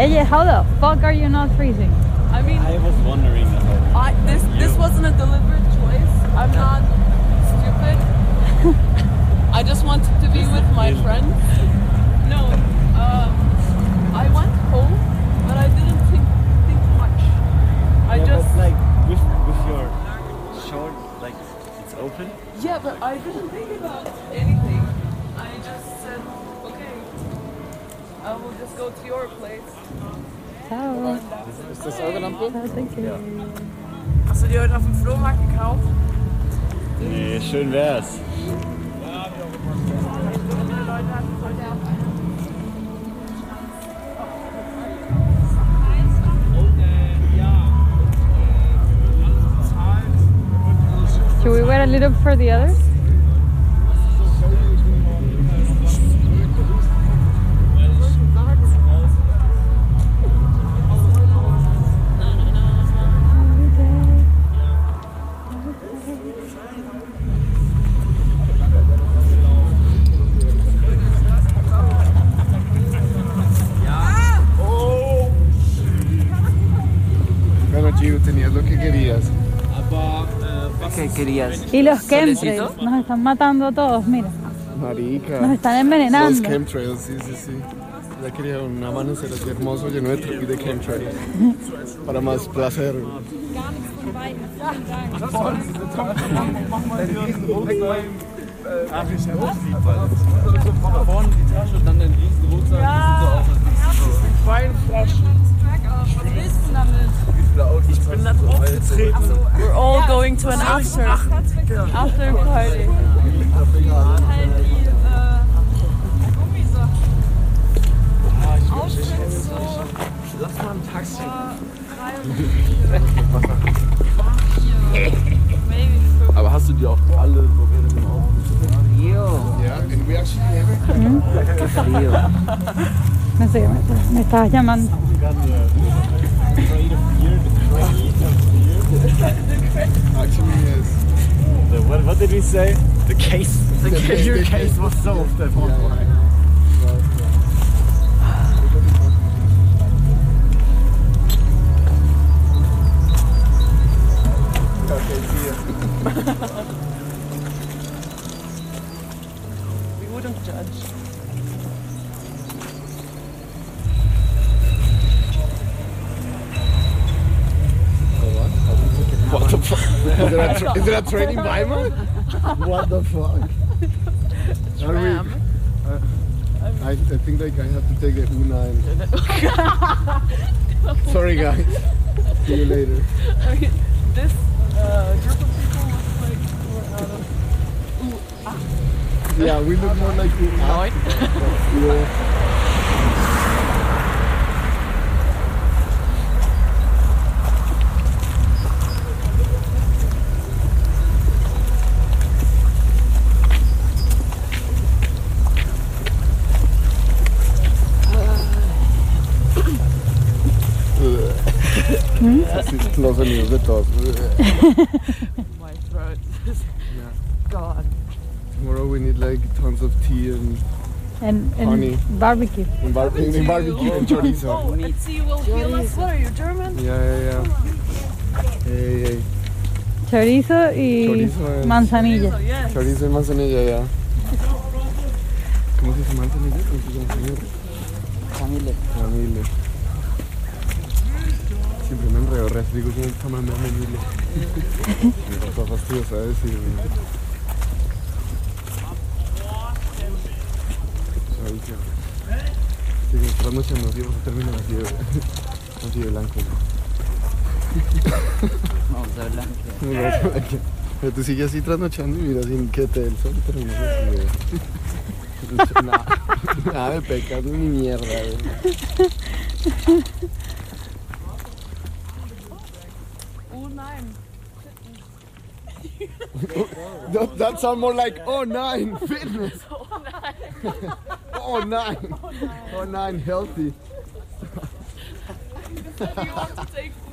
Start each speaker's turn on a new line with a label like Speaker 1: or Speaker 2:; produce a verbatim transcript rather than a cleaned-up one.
Speaker 1: Hey, how the fuck are you not freezing?
Speaker 2: I mean,
Speaker 3: I was wondering about
Speaker 2: I, this this wasn't a deliberate choice. I'm not stupid. I just wanted to be with my friends. No, uh, I went home, but I didn't think think much. I
Speaker 3: yeah,
Speaker 2: just
Speaker 3: but like with with your short, like it's open.
Speaker 2: yeah, but I didn't think about anything. I just said, okay, I will just go to your place.
Speaker 1: Ciao.
Speaker 4: Ist das eure Lampe?
Speaker 1: Ciao, thank you.
Speaker 2: Hast du die heute auf dem Flohmarkt gekauft?
Speaker 3: Nee, schön wär's.
Speaker 1: Should we wait a little for the others?
Speaker 4: Bueno, Gio, tenías lo que querías.
Speaker 5: ¿Qué querías?
Speaker 1: Y los chemtrails
Speaker 5: ¿Solecito?
Speaker 1: nos están matando a todos, mira.
Speaker 4: Marica.
Speaker 1: Nos están
Speaker 4: Los
Speaker 1: envenenando.
Speaker 4: chemtrails, sí, sí, sí. Ya quería un amanecer así hermoso lleno de, tr- de chemtrails. Para más placer.
Speaker 3: Vorne die Tasche und dann den riesen Rucksack.
Speaker 2: Ja,
Speaker 3: Weinflaschen. Ich bin da drauf getreten.
Speaker 2: we're all going to an after after party.
Speaker 3: Lass mal ein Taxi. Aber hast du die auch alle so während dem Aufruf?
Speaker 5: Frío.
Speaker 4: Yeah, and we actually have
Speaker 5: Qué frío.
Speaker 1: No sé, me, me estabas llamando.
Speaker 4: actually yes.
Speaker 3: The, what, what did we say? The case. The,
Speaker 4: The
Speaker 3: case.
Speaker 4: case,
Speaker 3: Your
Speaker 4: the
Speaker 3: case
Speaker 4: case.
Speaker 3: was solved at one
Speaker 4: Yeah,
Speaker 3: point.
Speaker 4: yeah. Okay, see ya.
Speaker 2: We wouldn't judge.
Speaker 4: What the fuck? Is there a, tra- is there a train in Weimar? What the fuck? Are we,
Speaker 2: Tram.
Speaker 4: I, I think like I have to take the U nine. Sorry guys. See you later.
Speaker 2: I mean, this uh, group of people looks like we're out of.
Speaker 4: Yeah, we look more like U
Speaker 2: Neun.
Speaker 4: Yeah. Así los sonidos de todos.
Speaker 2: My throat. God.
Speaker 4: Tomorrow we need like tons of tea and,
Speaker 1: En, en
Speaker 4: Honey.
Speaker 1: barbecue.
Speaker 4: and, bar- and barbecue and chorizo.
Speaker 2: Oh, Etsy will heal us. What are you, German?
Speaker 4: Yeah, yeah, yeah. Hey, hey.
Speaker 1: Chorizo y
Speaker 4: Chorizo es-
Speaker 1: manzanilla.
Speaker 2: Oh, yes.
Speaker 4: Chorizo y manzanilla, ya. ¿Cómo se dice manzanilla? ¿Cómo se dice manzanilla?
Speaker 5: Camille.
Speaker 4: Manzanilla. Siempre me enredo, re, digo que está más manzanilla. Me está fastidiosa de decir. Sí, que esta noche nos íbamos a terminar así de, así de blanco.
Speaker 5: Vamos a hablar.
Speaker 4: Pero tú sigues así trasnochando y mira sin que te dé el sol y terminas así de... Nada, nada de pecas ni mierda, güey.
Speaker 2: Oh nein.
Speaker 4: That, that sounds more like oh nine fitness. Oh nine. Oh nine healthy.
Speaker 2: You want to take